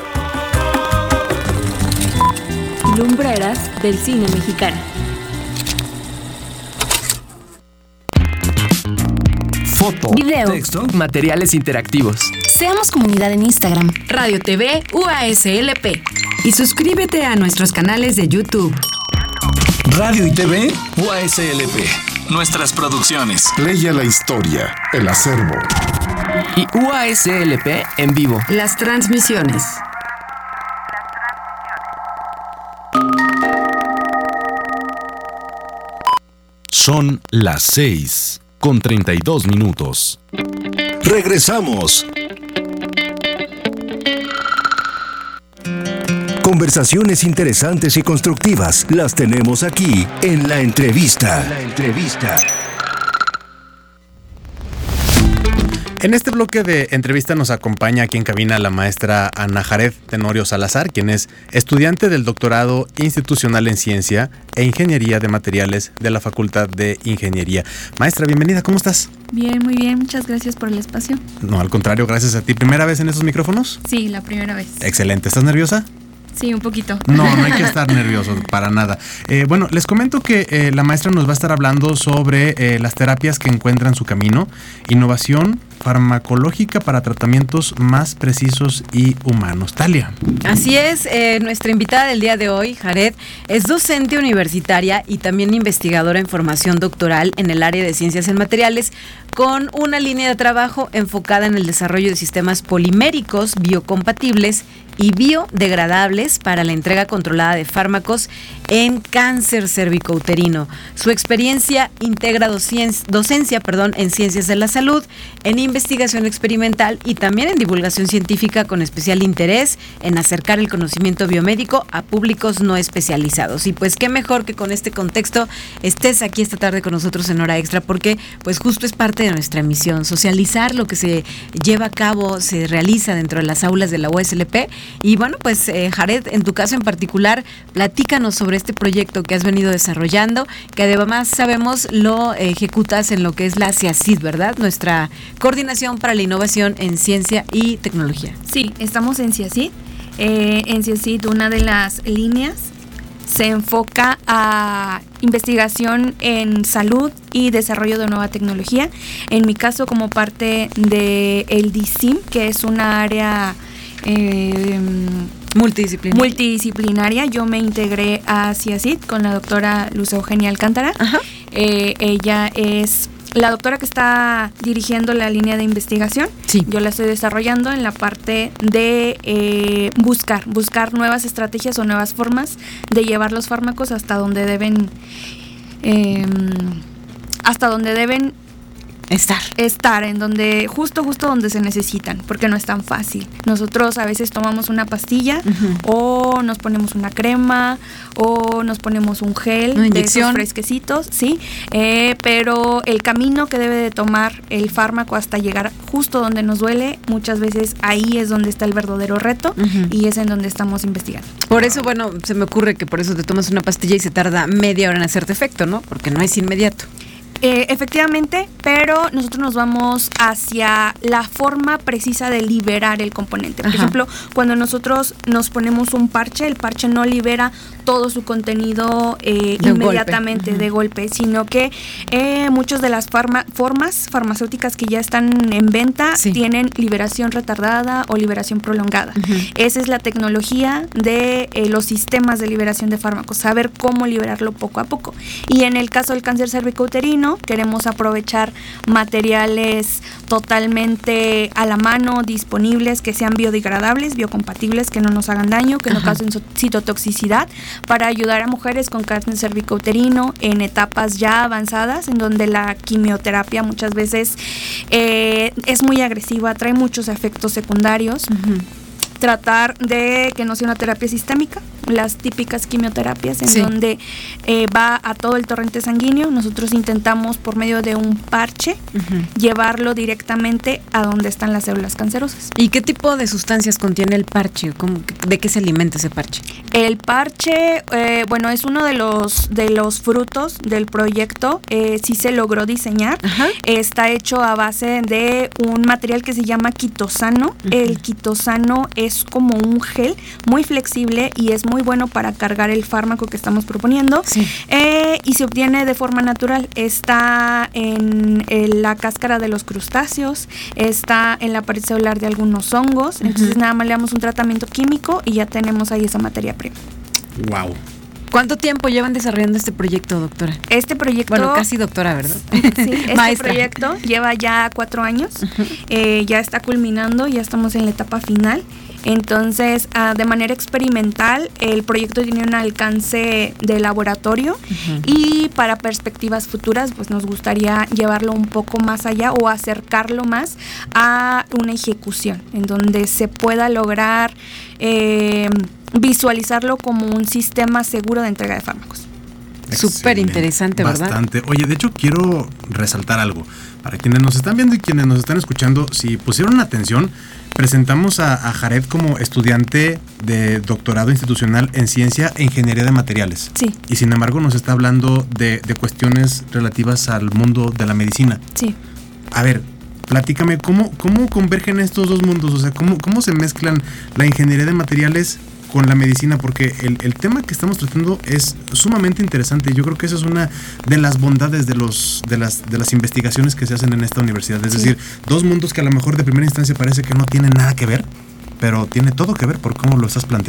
Lumbreras del cine mexicano. Foto, video, texto, materiales interactivos. Seamos comunidad en Instagram, Radio T V U A S L P. Y suscríbete a nuestros canales de YouTube. Radio y T V U A S L P. Nuestras producciones. Leia la historia, el acervo. Y U A S L P en vivo. Las transmisiones. Son las seis con treinta y dos minutos. Regresamos. Conversaciones interesantes y constructivas las tenemos aquí en La Entrevista. La Entrevista. En este bloque de entrevista nos acompaña aquí en cabina la maestra Ana Jared Tenorio Salazar, quien es estudiante del doctorado institucional en Ciencia e Ingeniería de Materiales de la Facultad de Ingeniería. Maestra, bienvenida, ¿cómo estás? Bien, muy bien, muchas gracias por el espacio. No, al contrario, gracias a ti. ¿Primera vez en esos micrófonos? Sí, la primera vez. Excelente, ¿estás nerviosa? Sí, un poquito. No, no hay que estar nervioso, para nada. Eh, bueno, les comento que eh, la maestra nos va a estar hablando sobre eh, las terapias que encuentran su camino, innovación farmacológica para tratamientos más precisos y humanos. Talia. Así es, eh, nuestra invitada del día de hoy, Jared, es docente universitaria y también investigadora en formación doctoral en el área de ciencias en materiales, con una línea de trabajo enfocada en el desarrollo de sistemas poliméricos biocompatibles y biodegradables para la entrega controlada de fármacos en cáncer cervicouterino. Su experiencia integra docien- docencia perdón, en ciencias de la salud, en investigación experimental y también en divulgación científica, con especial interés en acercar el conocimiento biomédico a públicos no especializados. Y pues qué mejor que con este contexto estés aquí esta tarde con nosotros en Hora Extra, porque pues justo es parte de nuestra misión, socializar lo que se lleva a cabo, se realiza dentro de las aulas de la U A S L P. Y bueno, pues eh, Jared, en tu caso en particular, platícanos sobre este proyecto que has venido desarrollando, que además sabemos lo ejecutas en lo que es la CIACID, ¿verdad? Nuestra Coordinación para la Innovación en Ciencia y Tecnología. Sí, estamos en CIACID. Eh, en CIACID una de las líneas se enfoca a investigación en salud y desarrollo de nueva tecnología. En mi caso, como parte de el D I C I M, que es una área eh, multidisciplinaria. multidisciplinaria, yo me integré a CIACID con la doctora Luz Eugenia Alcántara. Eh, ella es la doctora que está dirigiendo la línea de investigación. Sí. Yo la estoy desarrollando en la parte de eh, buscar, buscar nuevas estrategias o nuevas formas de llevar los fármacos hasta donde deben, eh, hasta donde deben estar, estar, en donde, justo, justo donde se necesitan, porque no es tan fácil. Nosotros a veces tomamos una pastilla, uh-huh, o nos ponemos una crema, o nos ponemos un gel, una de inyección, esos fresquecitos, sí, eh, pero el camino que debe de tomar el fármaco hasta llegar justo donde nos duele, muchas veces ahí es donde está el verdadero reto, uh-huh, y es en donde estamos investigando. Por eso, bueno, se me ocurre que por eso te tomas una pastilla y se tarda media hora en hacerte efecto, ¿no? Porque no es inmediato. Eh, efectivamente, pero nosotros nos vamos hacia la forma precisa de liberar el componente. Por Ajá. ejemplo, cuando nosotros nos ponemos un parche, el parche no libera todo su contenido eh, inmediatamente, golpe. de golpe, sino que eh, muchas de las farma- formas farmacéuticas que ya están en venta, sí, tienen liberación retardada o liberación prolongada. Uh-huh. Esa es la tecnología de eh, los sistemas de liberación de fármacos, saber cómo liberarlo poco a poco. Y en el caso del cáncer cervicouterino, queremos aprovechar materiales totalmente a la mano, disponibles, que sean biodegradables, biocompatibles, que no nos hagan daño, que Ajá. no causen citotoxicidad, para ayudar a mujeres con cáncer cervicouterino en etapas ya avanzadas, en donde la quimioterapia muchas veces eh, es muy agresiva, trae muchos efectos secundarios. Uh-huh. Tratar de que no sea una terapia sistémica, las típicas quimioterapias en sí. donde eh, va a todo el torrente sanguíneo. Nosotros intentamos por medio de un parche uh-huh. llevarlo directamente a donde están las células cancerosas. ¿Y qué tipo de sustancias contiene el parche? ¿Cómo, ¿De qué se alimenta ese parche? El parche, eh, bueno, es uno de los de los frutos del proyecto. Eh, sí se logró diseñar. Uh-huh. Está hecho a base de un material que se llama quitosano. Uh-huh. El quitosano es Es como un gel muy flexible y es muy bueno para cargar el fármaco que estamos proponiendo. Sí. Eh, y se obtiene de forma natural. Está en, en la cáscara de los crustáceos, está en la pared celular de algunos hongos. Uh-huh. Entonces nada más le damos un tratamiento químico y ya tenemos ahí esa materia prima. Wow. ¿Cuánto tiempo llevan desarrollando este proyecto, doctora? Este proyecto... Bueno, casi doctora, ¿verdad? Sí, este Maestra. proyecto lleva ya cuatro años. Uh-huh. Eh, ya está culminando, ya estamos en la etapa final. Entonces, uh, de manera experimental, el proyecto tiene un alcance de laboratorio uh-huh. y para perspectivas futuras, pues nos gustaría llevarlo un poco más allá o acercarlo más a una ejecución, en donde se pueda lograr eh, visualizarlo como un sistema seguro de entrega de fármacos. Súper interesante, ¿verdad? Bastante. Oye, de hecho, quiero resaltar algo. Para quienes nos están viendo y quienes nos están escuchando, si pusieron atención, presentamos a, a Jared como estudiante de doctorado institucional en ciencia e ingeniería de materiales. Sí. Y sin embargo nos está hablando de, de cuestiones relativas al mundo de la medicina. Sí. A ver, platícame, ¿cómo, cómo convergen estos dos mundos? O sea, ¿cómo, cómo se mezclan la ingeniería de materiales con la medicina? Porque el, el tema que estamos tratando es sumamente interesante. Yo creo que esa es una de las bondades de los de las de las investigaciones que se hacen en esta universidad. Es sí. decir, dos mundos que a lo mejor de primera instancia parece que no tienen nada que ver, pero tiene todo que ver por cómo lo estás planteando.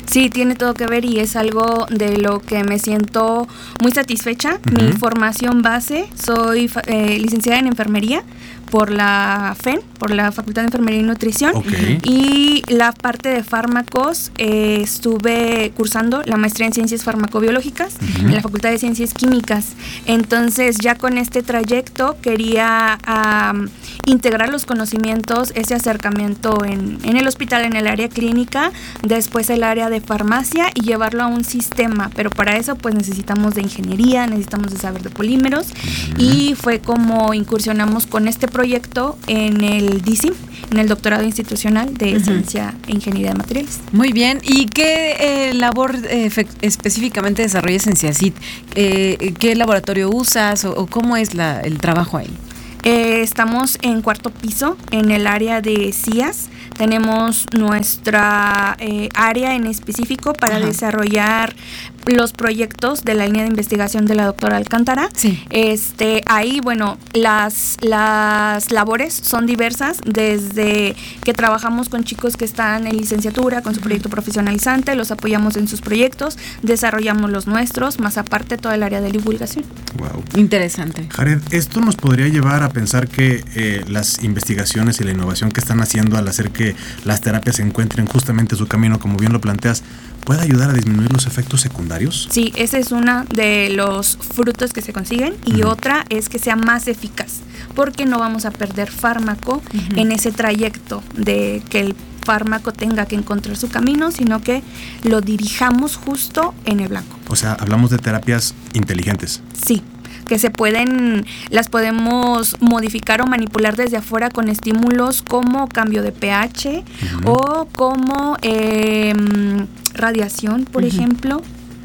Sí, tiene todo que ver y es algo de lo que me siento muy satisfecha. Uh-huh. Mi formación base, soy eh, licenciada en enfermería por la F E N, por la Facultad de Enfermería y Nutrición. Okay. Y la parte de fármacos, eh, estuve cursando la maestría en Ciencias Farmacobiológicas uh-huh. en la Facultad de Ciencias Químicas. Entonces, ya con este trayecto quería um, integrar los conocimientos, ese acercamiento en, en el hospital, en el área clínica, después el área de farmacia y llevarlo a un sistema. Pero para eso, pues necesitamos de ingeniería, necesitamos de saber de polímeros uh-huh. y fue como incursionamos con este proyecto en el D I C I M, en el Doctorado Institucional de uh-huh. Ciencia e Ingeniería de Materiales. Muy bien. ¿Y qué eh, labor eh, específicamente desarrollas en CIACIT? Eh, ¿Qué laboratorio usas o, o cómo es la, el trabajo ahí? Eh, estamos en cuarto piso, en el área de C I A S. Tenemos nuestra eh, área en específico para Ajá. desarrollar los proyectos de la línea de investigación de la doctora Alcántara. Sí. Este, ahí, bueno, las, las labores son diversas, desde que trabajamos con chicos que están en licenciatura, con su proyecto profesionalizante, los apoyamos en sus proyectos, desarrollamos los nuestros, más aparte todo el área de divulgación. Wow. Interesante. Jared, esto nos podría llevar a pensar que eh, las investigaciones y la innovación que están haciendo al hacer que las terapias encuentren justamente su camino, como bien lo planteas, ¿puede ayudar a disminuir los efectos secundarios? Sí, ese es uno de los frutos que se consiguen y uh-huh. otra es que sea más eficaz, porque no vamos a perder fármaco uh-huh. en ese trayecto de que el fármaco tenga que encontrar su camino, sino que lo dirijamos justo en el blanco. O sea, hablamos de terapias inteligentes. Sí, que se pueden, las podemos modificar o manipular desde afuera con estímulos como cambio de pH uh-huh. o como eh, radiación, por uh-huh. ejemplo.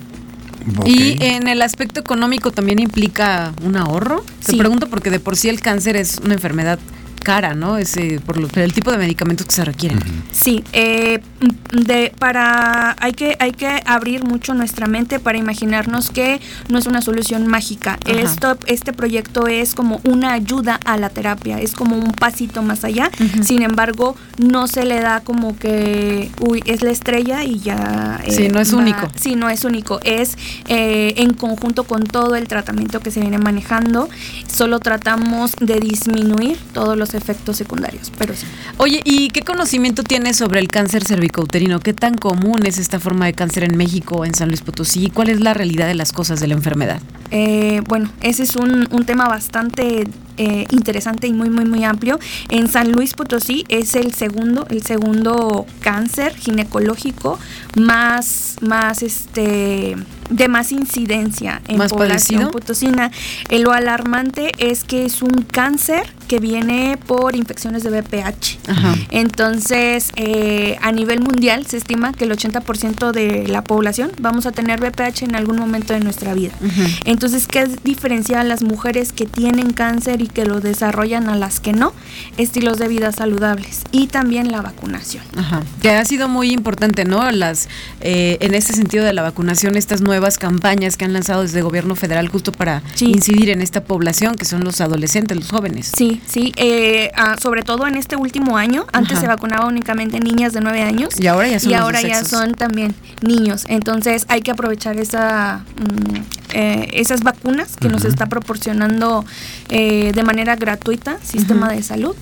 Okay. Y en el aspecto económico también implica un ahorro. Te sí. pregunto porque de por sí el cáncer es una enfermedad cara, ¿no? Ese, por, lo, por el tipo de medicamentos que se requieren. Uh-huh. Sí, eh, de, para hay que hay que abrir mucho nuestra mente para imaginarnos que no es una solución mágica. Ajá. Esto, este proyecto es como una ayuda a la terapia, es como un pasito más allá. Uh-huh. Sin embargo, no se le da como que, uy, es la estrella y ya. Eh, sí, no es va, único. Sí, no es único. Es eh, en conjunto con todo el tratamiento que se viene manejando. Solo tratamos de disminuir todos los efectos secundarios, pero sí. Oye, ¿y qué conocimiento tienes sobre el cáncer cervicouterino? ¿Qué tan común es esta forma de cáncer en México o en San Luis Potosí? ¿Cuál es la realidad de las cosas de la enfermedad? Eh, bueno, ese es un, un tema bastante eh, interesante y muy, muy, muy amplio. En San Luis Potosí es el segundo, el segundo cáncer ginecológico más, más este, de más incidencia en ¿Más población padecido? potosina. Eh, lo alarmante es que es un cáncer que viene por infecciones de B P H. Ajá. Entonces, eh, a nivel mundial se estima que el ochenta por ciento de la población vamos a tener B P H en algún momento de nuestra vida. Uh-huh. Entonces, ¿qué diferencia a las mujeres que tienen cáncer y que lo desarrollan a las que no? Estilos de vida saludables y también la vacunación. Ajá. Que ha sido muy importante, ¿no? Las eh, en este sentido de la vacunación, estas nuevas campañas que han lanzado desde el gobierno federal justo para sí. incidir en esta población que son los adolescentes, los jóvenes. Sí, sí, eh, ah, sobre todo en este último año. Antes Ajá. se vacunaba únicamente niñas de nueve años y ahora ya son, y ahora ya son también niños. Entonces hay que aprovechar esa mm, eh, esas vacunas que uh-huh. nos está proporcionando eh, de manera gratuita Sistema uh-huh. de Salud.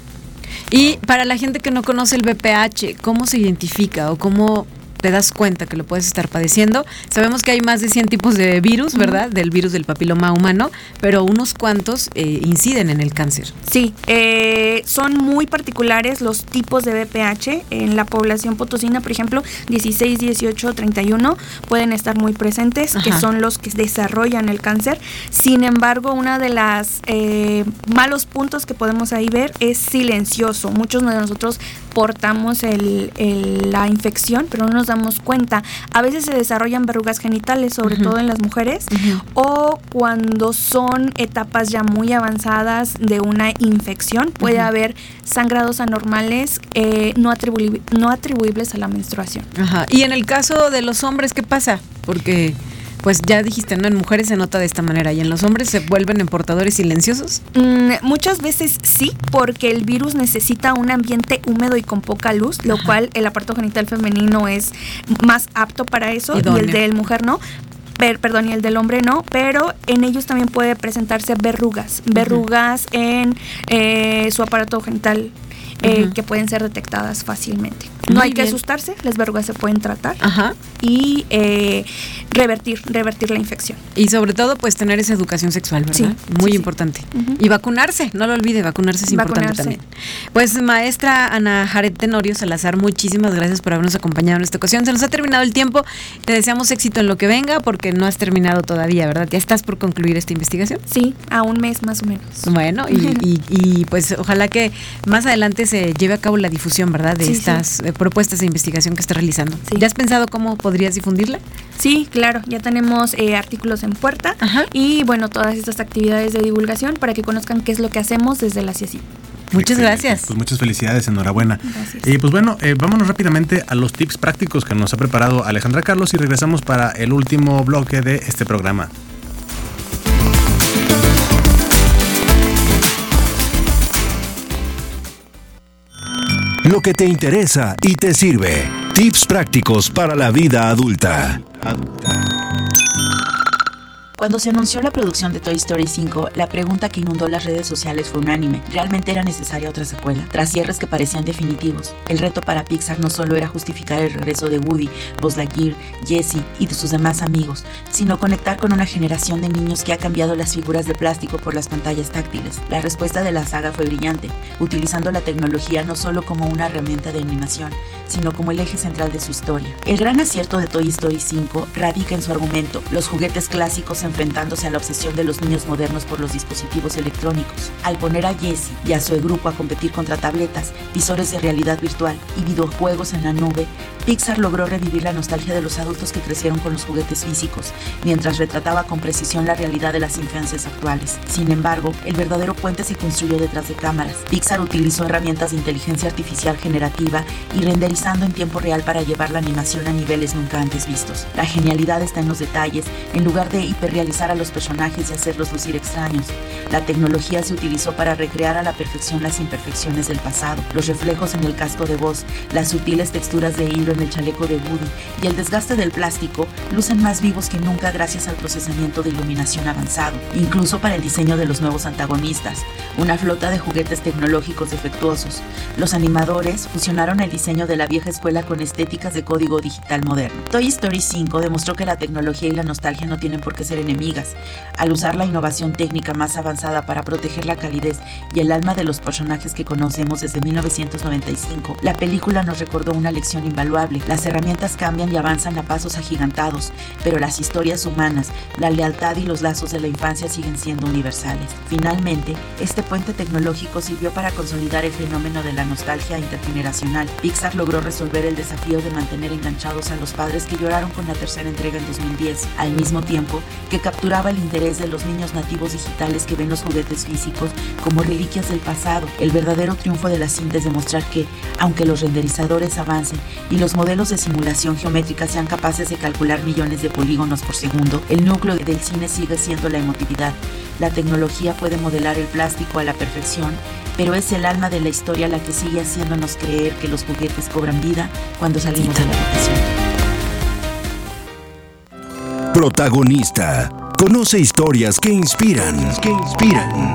Y para la gente que no conoce el B P H, ¿cómo se identifica o cómo te das cuenta que lo puedes estar padeciendo? Sabemos que hay más de cien tipos de virus, ¿verdad? Uh-huh. Del virus del papiloma humano, pero unos cuantos eh, inciden en el cáncer. Sí, eh, son muy particulares los tipos de B P H. En la población potosina, por ejemplo, dieciséis, dieciocho, treinta y uno pueden estar muy presentes, Ajá. que son los que desarrollan el cáncer. Sin embargo, una de las eh, malos puntos que podemos ahí ver es silencioso. Muchos de nosotros portamos el, el, la infección, pero no nos damos cuenta. A veces se desarrollan verrugas genitales, sobre uh-huh. todo en las mujeres, uh-huh. o cuando son etapas ya muy avanzadas de una infección, puede uh-huh. haber sangrados anormales eh, no, atribu- no atribuibles a la menstruación. Ajá. Y en el caso de los hombres, ¿qué pasa? Porque pues ya dijiste, ¿no? En mujeres se nota de esta manera y en los hombres se vuelven en portadores silenciosos. Mm, muchas veces sí, porque el virus necesita un ambiente húmedo y con poca luz, lo Ajá. cual el aparato genital femenino es más apto para eso Idóneo. y el de la mujer no. Per, perdón, y el del hombre no, pero en ellos también puede presentarse verrugas, verrugas uh-huh. en eh, su aparato genital eh, uh-huh. que pueden ser detectadas fácilmente. No Muy hay bien. que asustarse, las verrugas se pueden tratar Ajá. y eh, revertir, revertir la infección. Y sobre todo, pues tener esa educación sexual, ¿verdad? Sí, Muy sí, importante. Sí. Uh-huh. Y vacunarse, no lo olvide, vacunarse es vacunarse. importante también. Pues maestra Ana Jared Tenorio Salazar, muchísimas gracias por habernos acompañado en esta ocasión. Se nos ha terminado el tiempo, te deseamos éxito en lo que venga, porque no has terminado todavía, ¿verdad? ¿Ya estás por concluir esta investigación? Sí, a un mes más o menos. Bueno, y, y, y pues ojalá que más adelante se lleve a cabo la difusión, ¿verdad? De sí, estas sí. propuestas de investigación que estás realizando. Sí. ¿Ya has pensado cómo podrías difundirla? Sí, claro, ya tenemos eh, artículos en puerta Ajá. y bueno, todas estas actividades de divulgación para que conozcan qué es lo que hacemos desde la C I E C I. Muchas Excelente. gracias. Pues muchas felicidades, enhorabuena. Gracias. Y pues bueno, eh, vámonos rápidamente a los tips prácticos que nos ha preparado Alejandra Carlos y regresamos para el último bloque de este programa. Lo que te interesa y te sirve. Tips prácticos para la vida adulta. Cuando se anunció la producción de Toy Story cinco, la pregunta que inundó las redes sociales fue unánime. ¿Realmente era necesaria otra secuela? Tras cierres que parecían definitivos, el reto para Pixar no solo era justificar el regreso de Woody, Buzz Lightyear, Jessie y de sus demás amigos, sino conectar con una generación de niños que ha cambiado las figuras de plástico por las pantallas táctiles. La respuesta de la saga fue brillante, utilizando la tecnología no solo como una herramienta de animación, sino como el eje central de su historia. El gran acierto de Toy Story cinco radica en su argumento, los juguetes clásicos enfrentándose a la obsesión de los niños modernos por los dispositivos electrónicos. Al poner a Jessie y a su grupo a competir contra tabletas, visores de realidad virtual y videojuegos en la nube, Pixar logró revivir la nostalgia de los adultos que crecieron con los juguetes físicos, mientras retrataba con precisión la realidad de las infancias actuales. Sin embargo, el verdadero puente se construyó detrás de cámaras. Pixar utilizó herramientas de inteligencia artificial generativa y renderizando en tiempo real para llevar la animación a niveles nunca antes vistos. La genialidad está en los detalles, en lugar de hiperrealizar a los personajes y hacerlos lucir extraños. La tecnología se utilizó para recrear a la perfección las imperfecciones del pasado, los reflejos en el casco de Buzz, las sutiles texturas de hilo en el chaleco de Woody y el desgaste del plástico lucen más vivos que nunca gracias al procesamiento de iluminación avanzado, incluso para el diseño de los nuevos antagonistas, una flota de juguetes tecnológicos defectuosos. Los animadores fusionaron el diseño de la vieja escuela con estéticas de código digital moderno. Toy Story cinco demostró que la tecnología y la nostalgia no tienen por qué ser enemigas. Al usar la innovación técnica más avanzada para proteger la calidez y el alma de los personajes que conocemos desde mil novecientos noventa y cinco, la película nos recordó una lección invaluable. Las herramientas cambian y avanzan a pasos agigantados, pero las historias humanas, la lealtad y los lazos de la infancia siguen siendo universales. Finalmente, este puente tecnológico sirvió para consolidar el fenómeno de la nostalgia intergeneracional. Pixar logró resolver el desafío de mantener enganchados a los padres que lloraron con la tercera entrega en dos mil diez, al mismo tiempo que capturaba el interés de los niños nativos digitales que ven los juguetes físicos como reliquias del pasado. El verdadero triunfo de la cinta es demostrar que, aunque los renderizadores avancen y los modelos de simulación geométrica sean capaces de calcular millones de polígonos por segundo, el núcleo del cine sigue siendo la emotividad. La tecnología puede modelar el plástico a la perfección, pero es el alma de la historia la que sigue haciéndonos creer que los juguetes cobran vida cuando salimos de la habitación. Protagonista. Conoce historias que inspiran. Que inspiran.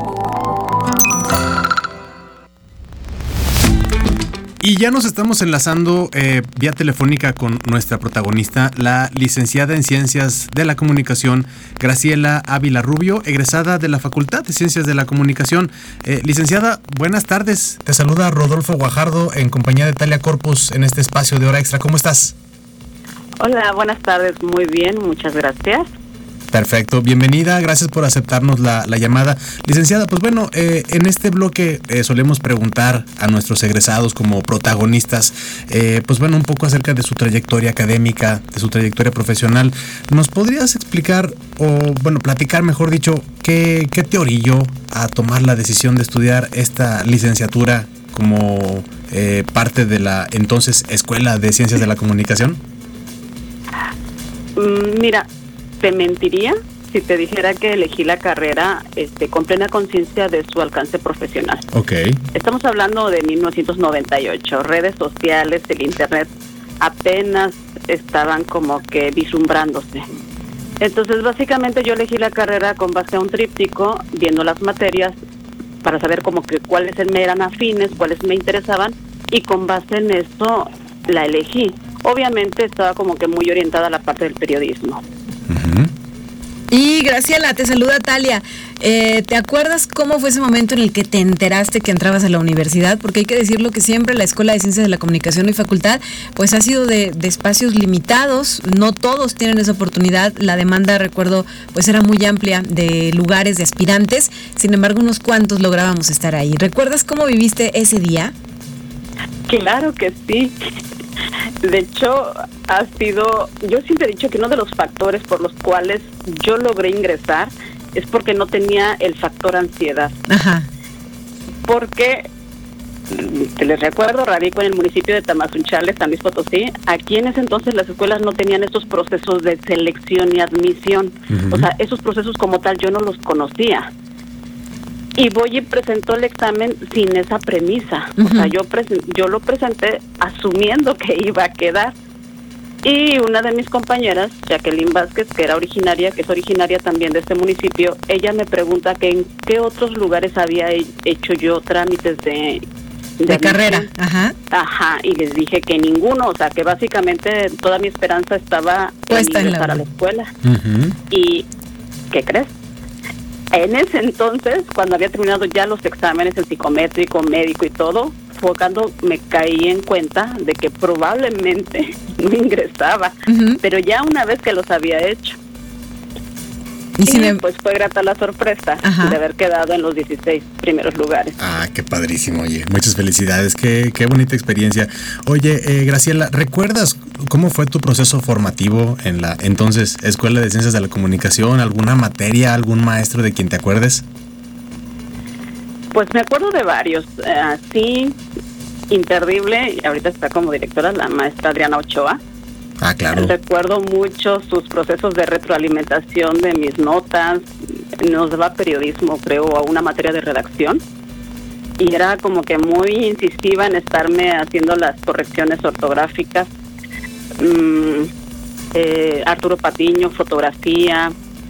Y ya nos estamos enlazando eh, vía telefónica con nuestra protagonista, la licenciada en Ciencias de la Comunicación, Graciela Ávila Rubio, egresada de la Facultad de Ciencias de la Comunicación. Eh, licenciada, buenas tardes. Te saluda Rodolfo Guajardo en compañía de Talia Corpus en este espacio de Hora Extra. ¿Cómo estás? Hola, buenas tardes. Muy bien, muchas gracias. Perfecto, bienvenida, gracias por aceptarnos la, la llamada. Licenciada, pues bueno, eh, en este bloque eh, solemos preguntar a nuestros egresados como protagonistas, eh, pues bueno, un poco acerca de su trayectoria académica, de su trayectoria profesional. ¿Nos podrías explicar, o bueno, platicar mejor dicho, qué, qué te orilló a tomar la decisión de estudiar esta licenciatura como eh, parte de la entonces Escuela de Ciencias de la Comunicación? Mira, te mentiría si te dijera que elegí la carrera este, con plena conciencia de su alcance profesional. Ok. Estamos hablando de mil novecientos noventa y ocho, redes sociales, el internet apenas estaban como que vislumbrándose. Entonces, básicamente yo elegí la carrera con base a un tríptico, viendo las materias para saber como que cuáles me eran afines, cuáles me interesaban, y con base en eso la elegí. Obviamente estaba como que muy orientada a la parte del periodismo. Uh-huh. Y Graciela, te saluda Talia. Eh, ¿Te acuerdas cómo fue ese momento en el que te enteraste que entrabas a la universidad? Porque hay que decirlo que siempre la Escuela de Ciencias de la Comunicación y Facultad pues ha sido de, de espacios limitados, no todos tienen esa oportunidad, la demanda, recuerdo, pues era muy amplia de lugares, de aspirantes, sin embargo unos cuantos lográbamos estar ahí. ¿Recuerdas cómo viviste ese día? Claro que sí. De hecho, ha sido, yo siempre he dicho que uno de los factores por los cuales yo logré ingresar es porque no tenía el factor ansiedad. Ajá. Porque, te les recuerdo, radico en el municipio de Tamazunchale, San Luis Potosí. Aquí en ese entonces las escuelas no tenían estos procesos de selección y admisión. Uh-huh. O sea, esos procesos como tal yo no los conocía. Y voy y presento el examen sin esa premisa. Uh-huh. O sea, yo presen- yo lo presenté asumiendo que iba a quedar. Y una de mis compañeras, Jacqueline Vázquez, que era originaria, que es originaria también de este municipio, ella me pregunta que en qué otros lugares había he- hecho yo trámites de... De, de carrera, ajá. Ajá, y les dije que ninguno, o sea, que básicamente toda mi esperanza estaba puesta en ingresar a la escuela. Uh-huh. ¿Y qué crees? En ese entonces, cuando había terminado ya los exámenes, el psicométrico, médico y todo, fue cuando me caí en cuenta de que probablemente no ingresaba, uh-huh. pero ya una vez que los había hecho. Y, y me... pues fue grata la sorpresa Ajá. de haber quedado en los dieciséis primeros lugares. Ah, qué padrísimo, oye, muchas felicidades, qué, qué bonita experiencia. Oye, eh, Graciela, ¿recuerdas cómo fue tu proceso formativo en la entonces Escuela de Ciencias de la Comunicación? ¿Alguna materia, algún maestro de quien te acuerdes? Pues me acuerdo de varios, uh, sí, imperdible, y ahorita está como directora la maestra Adriana Ochoa. Ah, claro. Recuerdo mucho sus procesos de retroalimentación de mis notas. Nos daba periodismo, creo, a una materia de redacción. Y era como que muy incisiva en estarme haciendo las correcciones ortográficas. Mm, eh, Arturo Patiño, fotografía.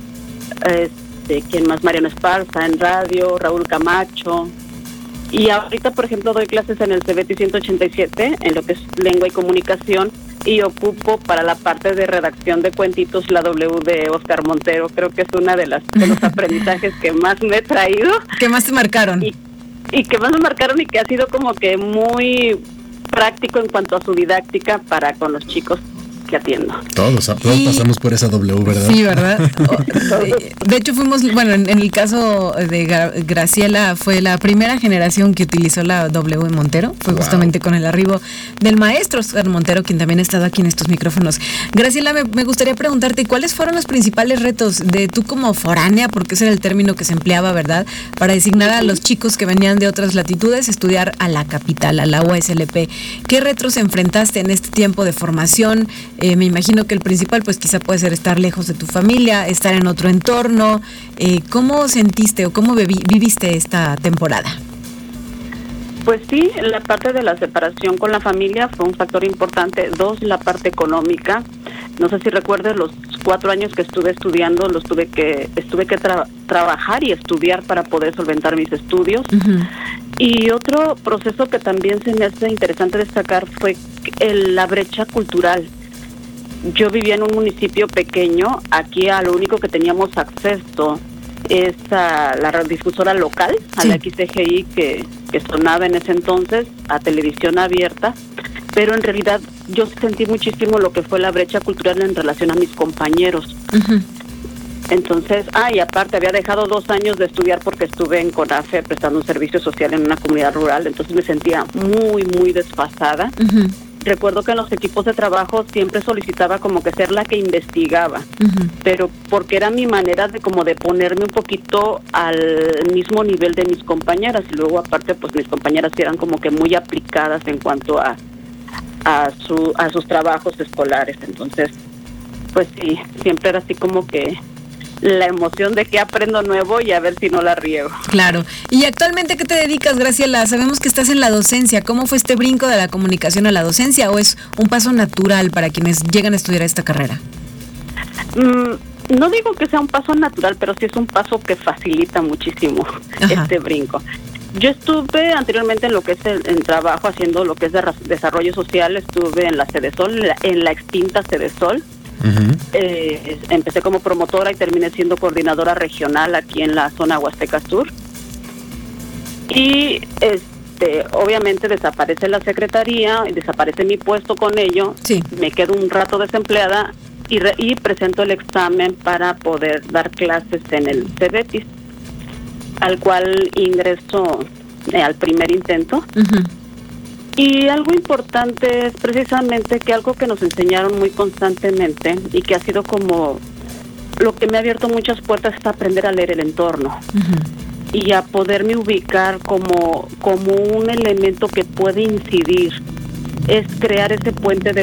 Este, ¿quién más? Mariano Esparza en radio, Raúl Camacho. Y ahorita, por ejemplo, doy clases en el C B T ciento ochenta y siete, en lo que es lengua y comunicación, y ocupo para la parte de redacción de cuentitos la W de Oscar Montero. Creo que es una de las de los aprendizajes que más me he traído. ¿Qué más te marcaron? Y, y que más me marcaron y que ha sido como que muy práctico en cuanto a su didáctica para con los chicos que atiendo. Todos, todos y, pasamos por esa W, ¿verdad? Sí, ¿verdad? De hecho fuimos, bueno, en, en el caso de Graciela fue la primera generación que utilizó la W en Montero, fue wow. justamente con el arribo del maestro Oscar Montero, quien también ha estado aquí en estos micrófonos. Graciela, me, me gustaría preguntarte, ¿cuáles fueron los principales retos de tú como foránea, porque ese era el término que se empleaba, ¿verdad?, para designar a los chicos que venían de otras latitudes, estudiar a la capital, a la U A S L P? ¿Qué retos enfrentaste en este tiempo de formación? Eh, me imagino que el principal pues quizá puede ser estar lejos de tu familia, estar en otro entorno. Eh, ¿Cómo sentiste o cómo vivi- viviste esta temporada? Pues sí, la parte de la separación con la familia fue un factor importante. Dos, la parte económica. No sé si recuerdas los cuatro años que estuve estudiando, los tuve que estuve que tra- trabajar y estudiar para poder solventar mis estudios. Uh-huh. Y otro proceso que también se me hace interesante destacar fue el, la brecha cultural. Yo vivía en un municipio pequeño, aquí a lo único que teníamos acceso es a la radiodifusora local, a sí. la X C G I que, que sonaba en ese entonces, a televisión abierta, pero en realidad yo sentí muchísimo lo que fue la brecha cultural en relación a mis compañeros. Uh-huh. Entonces, ah, y aparte había dejado dos años de estudiar porque estuve en CONAFE prestando un servicio social en una comunidad rural, entonces me sentía muy, muy desfasada. Uh-huh. Recuerdo que en los equipos de trabajo siempre solicitaba como que ser la que investigaba, uh-huh. pero porque era mi manera de como de ponerme un poquito al mismo nivel de mis compañeras, y luego aparte pues mis compañeras eran como que muy aplicadas en cuanto a a su a sus trabajos escolares. Entonces pues sí, siempre era así como que la emoción de que aprendo nuevo y a ver si no la riego. Claro. ¿Y actualmente qué te dedicas, Graciela? Sabemos que estás en la docencia. ¿Cómo fue este brinco de la comunicación a la docencia o es un paso natural para quienes llegan a estudiar esta carrera? Mm, no digo que sea un paso natural, pero sí es un paso que facilita muchísimo Ajá. este brinco. Yo estuve anteriormente en lo que es el en trabajo haciendo lo que es de desarrollo social, estuve en la Cedesol, en la, en la extinta Cedesol. Uh-huh. Eh, empecé como promotora y terminé siendo coordinadora regional aquí en la zona Huasteca Sur. Y este, obviamente desaparece la secretaría y desaparece mi puesto con ello. Sí. Me quedo un rato desempleada y, re, y presento el examen para poder dar clases en el CEBETIS, al cual ingreso eh, al primer intento. Uh-huh. Y algo importante es precisamente que algo que nos enseñaron muy constantemente y que ha sido como lo que me ha abierto muchas puertas es aprender a leer el entorno. Uh-huh. Y a poderme ubicar como, como un elemento que puede incidir, es crear ese puente de